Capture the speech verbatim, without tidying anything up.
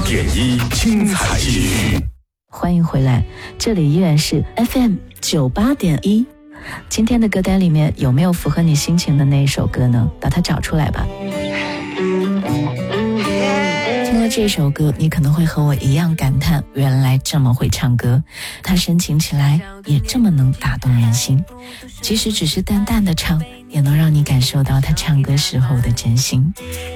点一精彩继续。 欢迎回来，这里依然是 F M 九八点一。今天的歌单里面有没有符合你心情的那一首歌呢？把它找出来吧。听了这首歌，你可能会和我一样感叹，原来这么会唱歌，他深情起来也这么能打动人心。即使只是淡淡的唱，也能让你感受到他唱歌时候的真心。